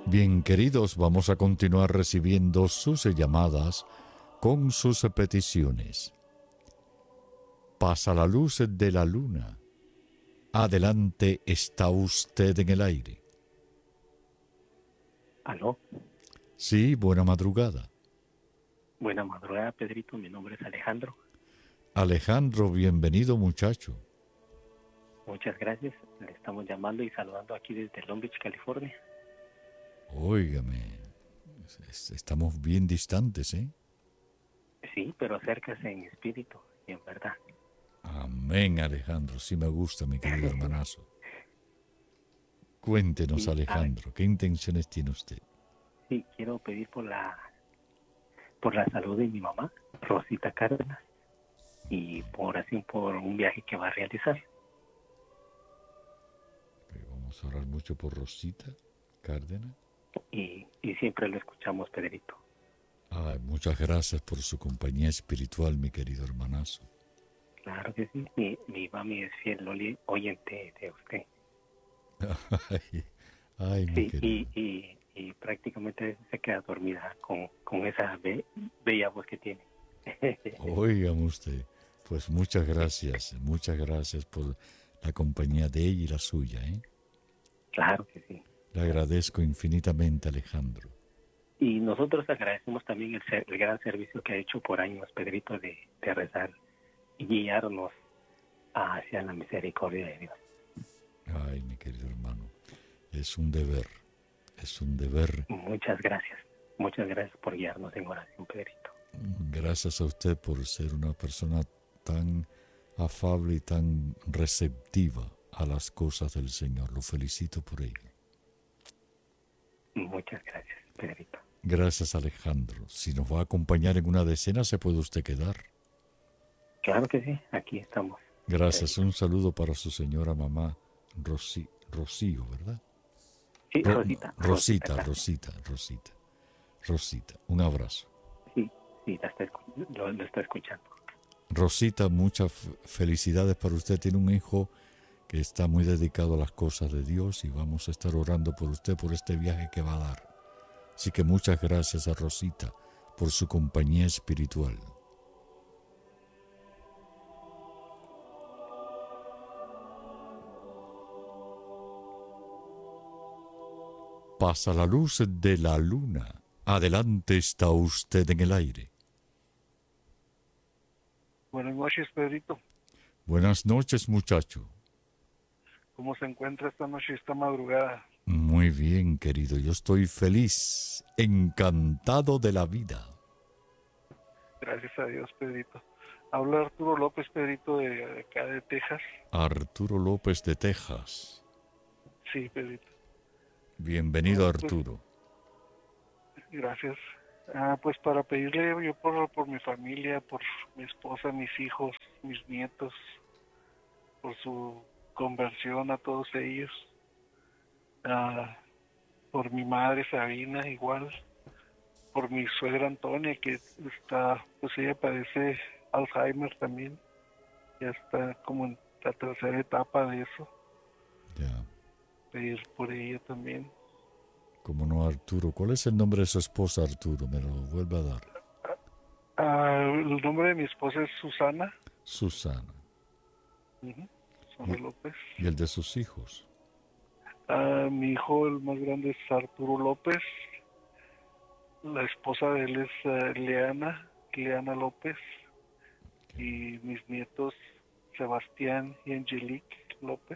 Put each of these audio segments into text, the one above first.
Bien, queridos, vamos a continuar recibiendo sus llamadas con sus peticiones. Pasa la luz de la luna. Adelante está usted en el aire. Aló, Sí, buena madrugada. buena madrugada, Pedrito. Mi nombre es Alejandro. Alejandro, bienvenido muchacho. Muchas gracias. Le estamos llamando y saludando aquí desde Long Beach, California. Óigame, estamos bien distantes, ¿eh? Sí, pero acérquese en espíritu y en verdad. Amén, Alejandro. Sí me gusta, mi querido hermanazo. Cuéntenos, Sí, a ver, Alejandro, ¿qué intenciones tiene usted? sí, quiero pedir por la salud de mi mamá, Rosita Cárdenas, y por un viaje que va a realizar. Vamos a orar mucho por Rosita Cárdenas. Y siempre lo escuchamos, Pedrito. Ay, muchas gracias por su compañía espiritual, mi querido hermanazo. Claro que sí. Mi mami es fiel oyente de usted. Ay, ay, mi Sí, querido. y prácticamente se queda dormida con esa bella voz que tiene. Óigame usted, pues muchas gracias por la compañía de ella y la suya, ¿eh? Claro que sí. Le agradezco infinitamente, Alejandro. Y nosotros agradecemos también el gran servicio que ha hecho por años, Pedrito, de rezar y guiarnos hacia la misericordia de Dios. Ay, mi querido hermano, es un deber. Muchas gracias por guiarnos en oración, Pedrito. Gracias a usted por ser una persona tan afable y tan receptiva a las cosas del Señor. Lo felicito por ello. Muchas gracias, Pedrito. Gracias, Alejandro. Si nos va a acompañar en una decena, se puede usted quedar. Claro que sí, aquí estamos, Gracias. Pedrito. Un saludo para su señora mamá, Rocío, ¿verdad? Sí, Rosita, Rosita, gracias. Rosita, Rosita, Rosita. Un abrazo. Sí, sí, lo está escuchando. Rosita, muchas felicidades para usted. Tiene un hijo que está muy dedicado a las cosas de Dios y vamos a estar orando por usted por este viaje que va a dar. Así que muchas gracias a Rosita por su compañía espiritual. Pasa la luz de la luna. Adelante está usted en el aire. Buenas noches, Pedrito. Buenas noches, muchacho. ¿Cómo se encuentra esta noche, esta madrugada? Muy bien, querido. Yo estoy feliz, encantado de la vida. Gracias a Dios, Pedrito. Habla Arturo López, Pedrito, de acá de Texas. Arturo López de Texas. Sí, Pedrito. Bienvenido, Pues, Arturo. gracias. Pues para pedirle yo por mi familia, por mi esposa, mis hijos, mis nietos, por su conversión a todos ellos. Por mi madre Sabina, igual. Por mi suegra Antonia, que está, pues ella padece Alzheimer también. Ya está como en la tercera etapa de eso. Ya. Pedir por ella también. Como no, Arturo. ¿Cuál es el nombre de su esposa, Arturo? Me lo vuelve a dar. El nombre de mi esposa es Susana. Susana. Susana López. ¿Y el de sus hijos? Mi hijo, el más grande, es Arturo López. La esposa de él es Leana López. Y mis nietos, Sebastián y Angelique López.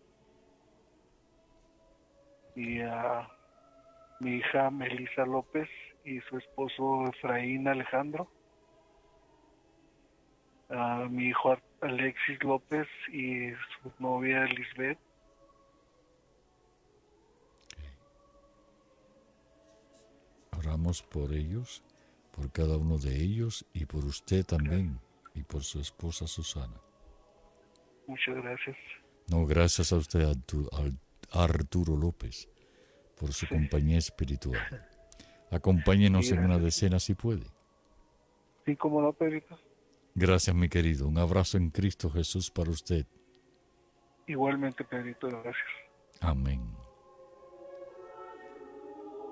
Y mi hija Melissa López y su esposo Efraín Alejandro. Mi hijo Alexis López y su novia Lisbeth. Oramos por ellos, por cada uno de ellos y por usted también y por su esposa Susana. Muchas gracias. No, gracias a usted, Arturo López, por su compañía espiritual. Acompáñenos Sí, en una gracias. decena si puede. Sí, como no, Pedrito. Gracias, mi querido. Un abrazo en Cristo Jesús para usted. Igualmente, Pedrito, gracias. Amén.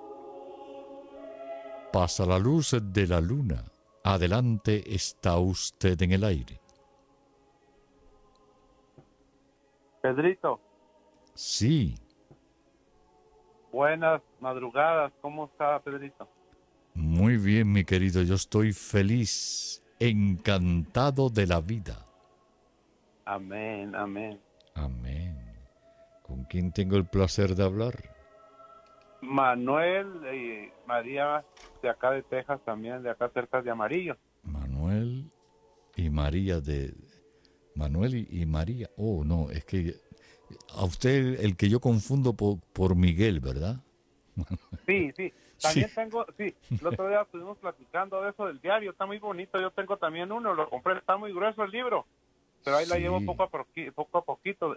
pasa la luz de la luna. Adelante, está usted en el aire. Pedrito, Sí, buenas madrugadas. ¿Cómo está, Pedrito? muy bien, mi querido. Yo estoy feliz, encantado de la vida. Amén, amén. Amén. ¿Con quién tengo el placer de hablar? Manuel y María, de acá de Texas también, de acá cerca de Amarillo. Manuel y María de... Manuel y María. Oh, no, es que a usted el que yo confundo por Miguel, ¿verdad? Sí, sí. Sí. También tengo, sí, el otro día estuvimos platicando de eso del diario. Está muy bonito. Yo tengo también uno, lo compré. Está muy grueso el libro, pero ahí la llevo Sí. poco a poquito.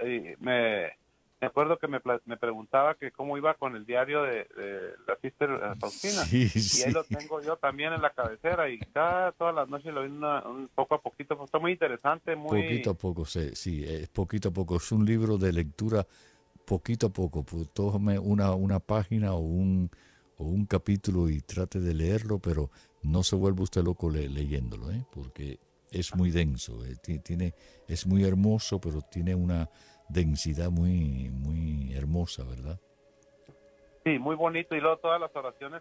Me acuerdo que me preguntaba que cómo iba con el diario de la Sister Faustina. Sí, Y ahí sí. lo tengo yo también en la cabecera y todas las noches lo vi un poco a poquito. Pues está muy interesante, Poquito a muy... poco, sí, es poquito a poco. Es un libro de lectura poquito a poco. Pues, tómame una página o un capítulo y trate de leerlo, pero no se vuelva usted loco leyéndolo, ¿eh? Porque es muy denso. Es muy hermoso, pero tiene una densidad muy hermosa, ¿verdad? Sí, muy bonito. Y luego todas las oraciones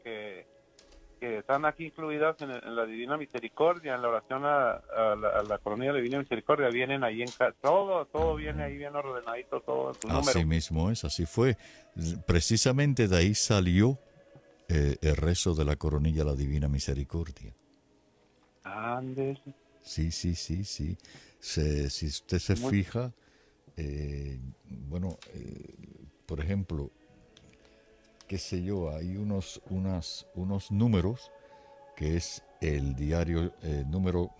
que están aquí incluidas en la Divina Misericordia, en la oración a la Coronilla de la Divina Misericordia, vienen ahí todo viene ahí bien ordenadito, todo en su número. Así mismo es, así fue. Precisamente de ahí salió el rezo de la coronilla a la Divina Misericordia. Andes. Sí, sí, sí, sí. Si usted se Muy, fija, bueno, por ejemplo, qué sé yo, hay unos números que es el diario número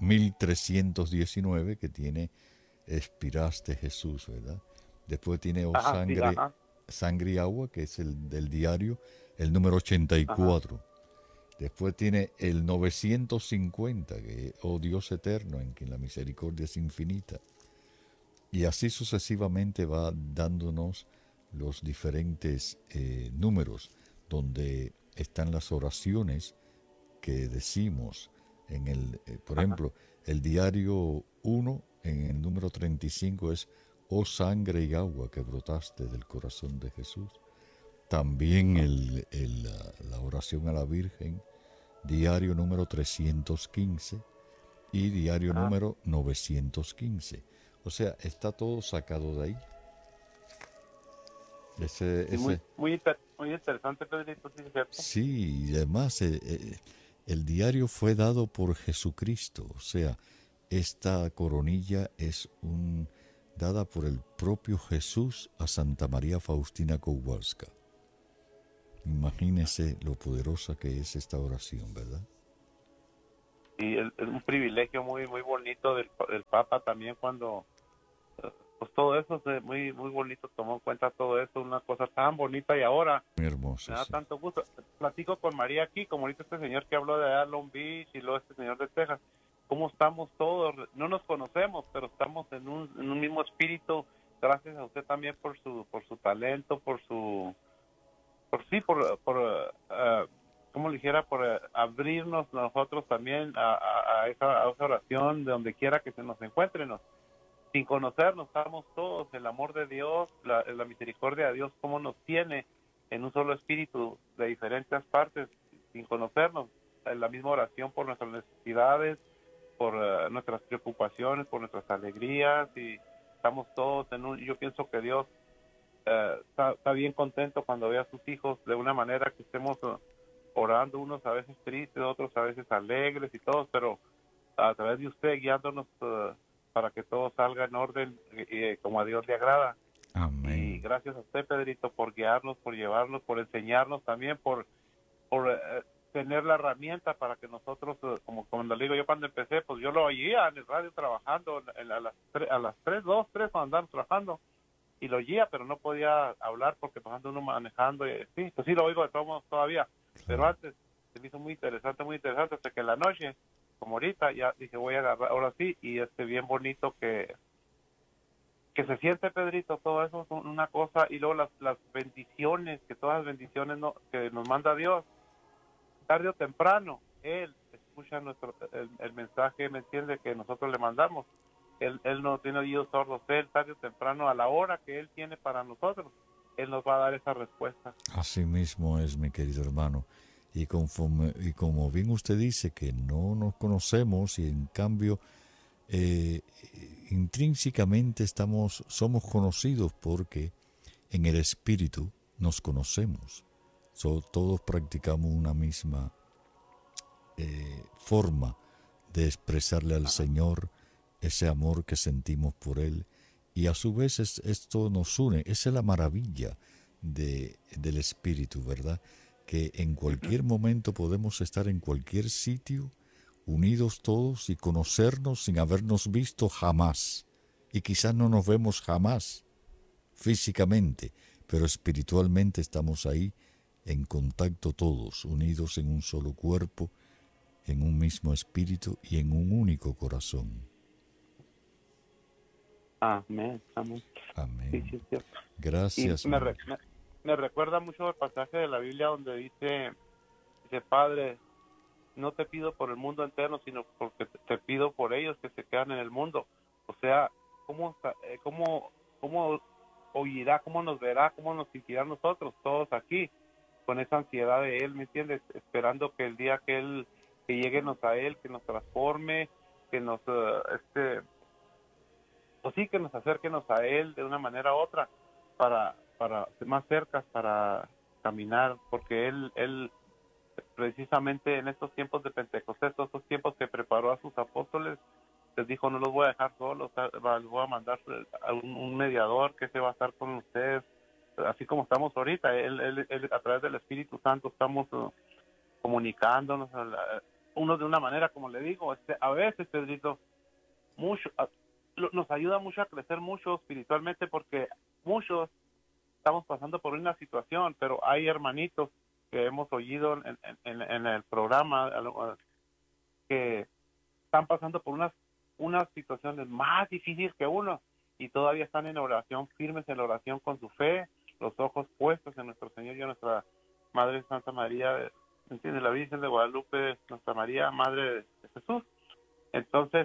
1319 que tiene Espirás de Jesús, ¿verdad? Después tiene O ajá, sí, Sangre, ajá, Sangre y Agua, que es el del diario, el número ajá. 84. Después tiene el 950, que es Oh Dios eterno, en quien la misericordia es infinita. Y así sucesivamente va dándonos los diferentes números donde están las oraciones que decimos en por ejemplo, el diario 1 en el número 35 es Oh sangre y agua que brotaste del corazón de Jesús. También la oración a la Virgen, diario número 315 y diario Ah, número 915. O sea, está todo sacado de ahí. sí, Ese, muy interesante, Pedrito, sí, es cierto. sí, y además el diario fue dado por Jesucristo. O sea, esta coronilla es dada por el propio Jesús a Santa María Faustina Kowalska. Imagínese lo poderosa que es esta oración, ¿verdad? Y es un privilegio muy bonito del Papa también cuando, pues todo eso, muy bonito, tomó en cuenta todo eso, una cosa tan bonita y ahora Muy me hermoso, da sí. tanto gusto. Platico con María aquí, como ahorita este señor que habló de allá Long Beach y luego este señor de Texas, cómo estamos todos, no nos conocemos, pero estamos en un mismo espíritu, gracias a usted también por su talento, como le dijera, por abrirnos nosotros también a esa oración de donde quiera que se nos encuentre, sin conocernos, estamos todos, el amor de Dios, la misericordia de Dios, cómo nos tiene en un solo espíritu de diferentes partes, sin conocernos, en la misma oración por nuestras necesidades, por nuestras preocupaciones, por nuestras alegrías, y estamos todos yo pienso que Dios está bien contento cuando ve a sus hijos de una manera que estemos orando, unos a veces tristes, otros a veces alegres y todos, pero a través de usted guiándonos para que todo salga en orden como a Dios le agrada. Y Amén. gracias a usted, Pedrito, por guiarnos, por llevarnos, por enseñarnos también, por tener la herramienta para que nosotros, como cuando le digo yo cuando empecé, pues yo lo oía en el radio trabajando a las 3, 2, 3 cuando andamos trabajando y lo oía, pero no podía hablar porque pasando uno manejando, sí, pues sí lo oigo de todos modos todavía, pero Claro. antes se me hizo muy interesante, hasta que en la noche, como ahorita, ya dije voy a agarrar, ahora sí, y bien bonito que se siente, Pedrito, todo eso es una cosa, y luego las bendiciones, que todas las bendiciones que nos manda Dios, tarde o temprano, Él escucha el mensaje, ¿me entiende?, que nosotros le mandamos. Él no tiene oídos sordos. Él tarde o temprano, a la hora que Él tiene para nosotros, Él nos va a dar esa respuesta. Así mismo es, mi querido hermano. Y como bien usted dice que no nos conocemos y en cambio intrínsecamente somos conocidos porque en el Espíritu nos conocemos. Todos practicamos una misma forma de expresarle al Señor ese amor que sentimos por Él, y a su vez esto nos une. Esa es la maravilla del Espíritu, ¿verdad? Que en cualquier momento podemos estar en cualquier sitio, unidos todos y conocernos sin habernos visto jamás. Y quizás no nos vemos jamás físicamente, pero espiritualmente estamos ahí en contacto todos, unidos en un solo cuerpo, en un mismo espíritu y en un único corazón. Amén, amén. Amén. Sí, sí, sí. Gracias. Y me recuerda mucho el pasaje de la Biblia donde dice, Padre, no te pido por el mundo entero, sino porque te pido por ellos que se quedan en el mundo. O sea, ¿cómo oirá, cómo nos verá, cómo nos sentirá nosotros todos aquí, con esa ansiedad de Él, ¿me entiendes? Esperando que el día que lleguenos a Él, que nos transforme, que nos, pues sí, que nos acerquenos a Él de una manera u otra, para más cerca, para caminar, porque Él precisamente en estos tiempos de Pentecostés, estos tiempos que preparó a sus apóstoles, les dijo, no los voy a dejar solos, les voy a mandar a un mediador que se va a estar con ustedes, así como estamos ahorita. Él a través del Espíritu Santo estamos comunicándonos, uno de una manera, como le digo, a veces, Pedrito, nos ayuda mucho a crecer mucho espiritualmente, porque muchos estamos pasando por una situación, pero hay hermanitos que hemos oído en el programa que están pasando por unas situaciones más difíciles que uno, y todavía están en oración, firmes en la oración con su fe, los ojos puestos en nuestro Señor y en nuestra Madre Santa María, ¿entiendes? La Virgen de Guadalupe, nuestra María, Madre de Jesús. Entonces,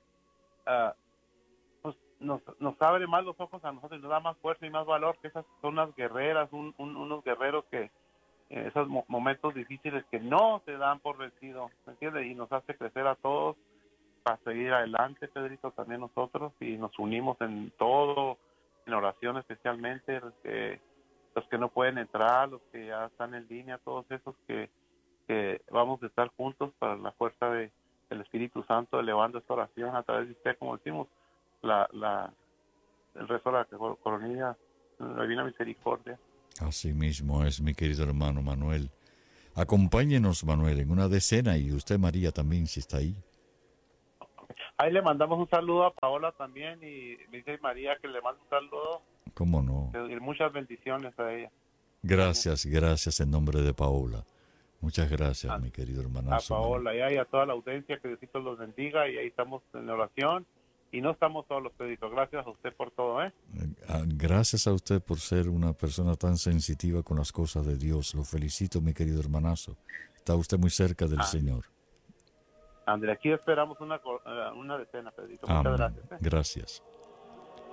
pues nos abre más los ojos a nosotros y nos da más fuerza y más valor, que esas son unas guerreras, unos guerreros que esos momentos difíciles que no se dan por vencido, ¿me entiendes? Y nos hace crecer a todos para seguir adelante, Pedrito, también nosotros, y nos unimos en todo, en oración especialmente, los que no pueden entrar, los que ya están en línea, todos esos que vamos a estar juntos para la fuerza del Espíritu Santo, elevando esta oración a través de usted, como decimos, el rezo de la coronilla, la Divina Misericordia. Así mismo es, mi querido hermano Manuel. Acompáñenos, Manuel, en una decena, y usted, María, también, si está ahí. Ahí le mandamos un saludo a Paola también, y me dice María que le mando un saludo. ¿Cómo no? Y muchas bendiciones a ella. Gracias en nombre de Paola. Muchas gracias, mi querido hermano. A Paola y a toda la audiencia, que Diosito los bendiga, y ahí estamos en la oración. Y no estamos solos, Pedrito. Gracias a usted por todo, ¿eh? Gracias a usted por ser una persona tan sensitiva con las cosas de Dios. Lo felicito, mi querido hermanazo. Está usted muy cerca del Señor. André, aquí esperamos una decena, Pedrito. Muchas gracias. Gracias.